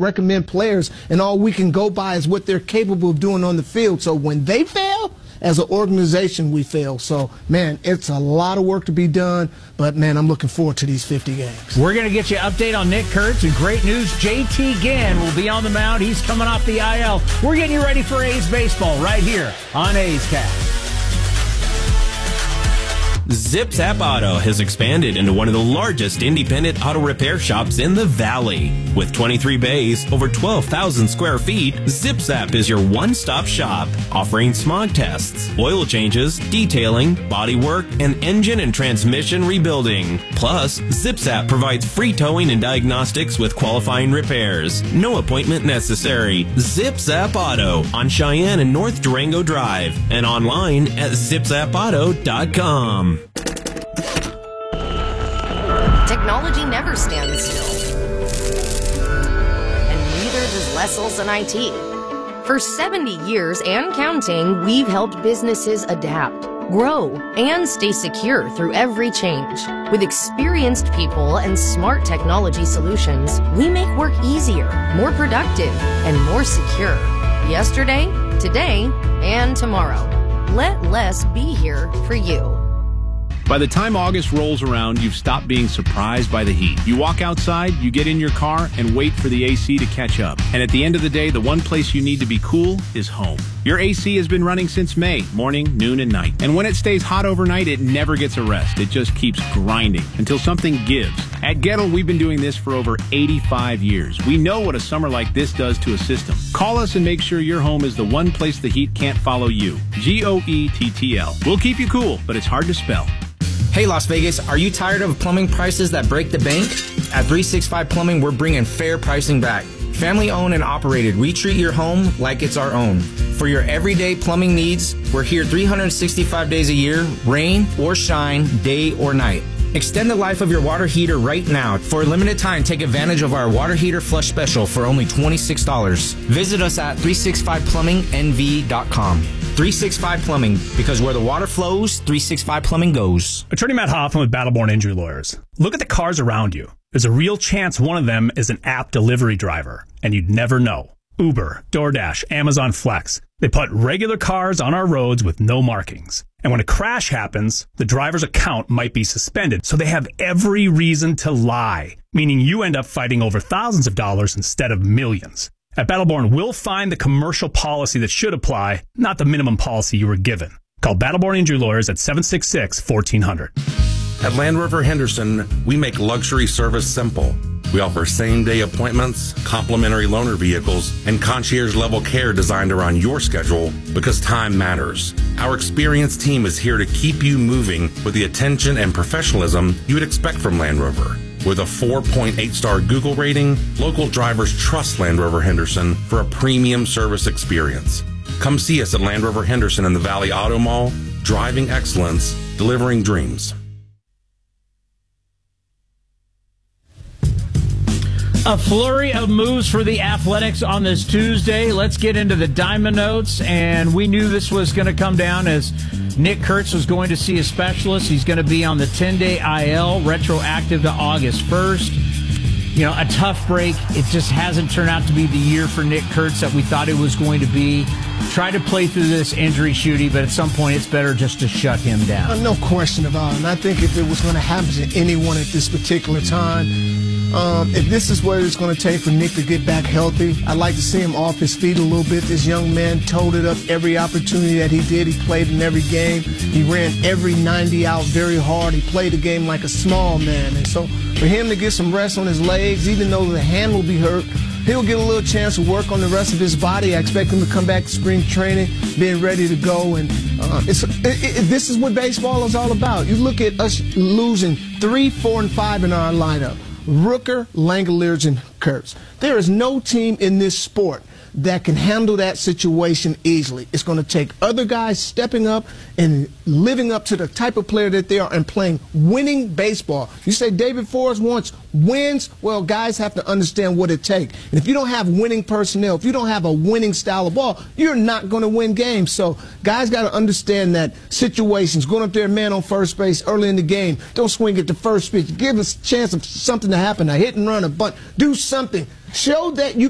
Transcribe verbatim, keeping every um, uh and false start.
recommend players, and all we can go by is what they're capable of doing on the field. So when they fail, as an organization, we fail. So, man, it's a lot of work to be done, but, man, I'm looking forward to these fifty games. We're going to get you an update on Nick Kurtz, and great news, J T Ginn will be on the mound. He's coming off the I L. We're getting you ready for A's baseball right here on A's Cast. ZipZap Auto has expanded into one of the largest independent auto repair shops in the Valley. With twenty-three bays, over twelve thousand square feet, ZipZap is your one-stop shop, offering smog tests, oil changes, detailing, body work, and engine and transmission rebuilding. Plus, ZipZap provides free towing and diagnostics with qualifying repairs. No appointment necessary. ZipZap Auto on Cheyenne and North Durango Drive, and online at zip zap auto dot com. Technology never stands still. And neither does Lessel's and I T. For seventy years and counting, we've helped businesses adapt, grow, and stay secure through every change. With experienced people and smart technology solutions, we make work easier, more productive, and more secure. Yesterday, today, and tomorrow. Let less be here for you. By the time August rolls around, you've stopped being surprised by the heat. You walk outside, you get in your car, and wait for the A C to catch up. And at the end of the day, the one place you need to be cool is home. Your A C has been running since May, morning, noon, and night. And when it stays hot overnight, it never gets a rest. It just keeps grinding until something gives. At Gettle, we've been doing this for over eighty-five years. We know what a summer like this does to a system. Call us and make sure your home is the one place the heat can't follow you. G O E T T L. We'll keep you cool, but it's hard to spell. Hey Las Vegas, are you tired of plumbing prices that break the bank? At three sixty-five Plumbing, we're bringing fair pricing back. Family owned and operated, we treat your home like it's our own. For your everyday plumbing needs, we're here three hundred sixty-five days a year, rain or shine, day or night. Extend the life of your water heater right now. For a limited time, take advantage of our water heater flush special for only twenty-six dollars. Visit us at three sixty-five plumbing N V dot com. three sixty-five Plumbing, because where the water flows, three sixty-five Plumbing goes. Attorney Matt Hoffman with Battleborn Injury Lawyers. Look at the cars around you. There's a real chance one of them is an app delivery driver, and you'd never know. Uber, DoorDash, Amazon Flex. They put regular cars on our roads with no markings. And when a crash happens, the driver's account might be suspended, so they have every reason to lie, meaning you end up fighting over thousands of dollars instead of millions. At Battleborn, we'll find the commercial policy that should apply, not the minimum policy you were given. Call Battleborn Injury Lawyers at seven six six, fourteen hundred. At Land Rover Henderson, we make luxury service simple. We offer same-day appointments, complimentary loaner vehicles, and concierge-level care designed around your schedule because time matters. Our experienced team is here to keep you moving with the attention and professionalism you would expect from Land Rover. With a four point eight star Google rating, local drivers trust Land Rover Henderson for a premium service experience. Come see us at Land Rover Henderson in the Valley Auto Mall, driving excellence, delivering dreams. A flurry of moves for the Athletics on this Tuesday. Let's get into the Diamond Notes, and we knew this was going to come down as Nick Kurtz was going to see a specialist. He's going to be on the ten-day I L, retroactive to August first. You know, a tough break. It just hasn't turned out to be the year for Nick Kurtz that we thought it was going to be. Tried to play through this injury, Shooty, but at some point it's better just to shut him down. Uh, no question about it. And I think if it was going to happen to anyone at this particular time, um, if this is what it's going to take for Nick to get back healthy, I'd like to see him off his feet a little bit. This young man toted up every opportunity that he did. He played in every game. He ran every ninety out very hard. He played the game like a small man. And so for him to get some rest on his legs, even though the hand will be hurt, he'll get a little chance to work on the rest of his body. I expect him to come back to spring training being ready to go. And uh, it's, it, it, this is what baseball is all about. You look at us losing three, four, and five in our lineup. Rooker, Langeliers, and Kurtz. There is no team in this sport that can handle that situation easily. It's going to take other guys stepping up and living up to the type of player that they are and playing winning baseball. You say David Forrest wants wins. Well, guys have to understand what it takes. And if you don't have winning personnel, if you don't have a winning style of ball, you're not going to win games. So guys got to understand that situations, going up there, man on first base early in the game, don't swing at the first pitch. Give us a chance of something to happen, a hit and run, a bunt. Do something. Show that you